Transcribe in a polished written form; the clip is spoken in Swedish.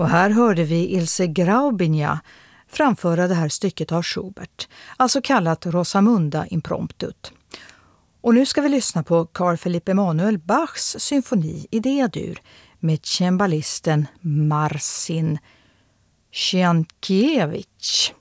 Och här hörde vi Ilse Graubinja framföra det här stycket av Schubert, alltså kallat Rosamunda impromptut. Och nu ska vi lyssna på Carl Philipp Emanuel Bachs symfoni i D-dur med cembalisten Marcin Sienkiewicz.